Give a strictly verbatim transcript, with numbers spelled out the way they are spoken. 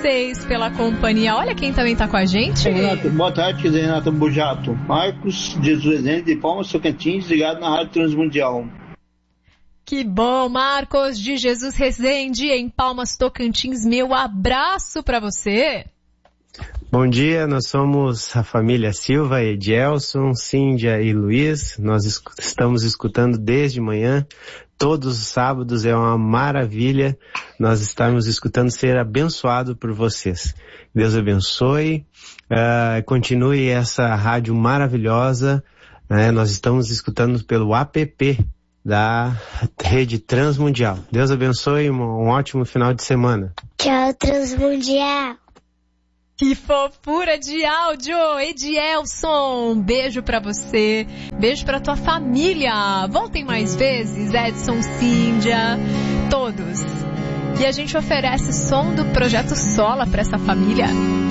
vocês pela companhia. Olha quem também tá com a gente. Renato, boa tarde, Renato Bujato. Marcos Jesus Rezende de Palmas Tocantins, ligado na Rádio Transmundial. Que bom, Marcos de Jesus Rezende em Palmas Tocantins. Meu abraço pra você. Bom dia, nós somos a família Silva, Edielson, Cíndia e Luiz. Nós esc- estamos escutando desde manhã, todos os sábados, é uma maravilha nós estamos escutando, ser abençoado por vocês. Deus abençoe, uh, continue essa rádio maravilhosa, né? Nós estamos escutando pelo app da Rede Transmundial. Deus abençoe, um, um ótimo final de semana. Tchau, Transmundial. Que fofura de áudio, Edielson. Beijo pra você, beijo pra tua família. Voltem mais vezes, Edson, Cíndia, todos. E a gente oferece som do Projeto Sola pra essa família.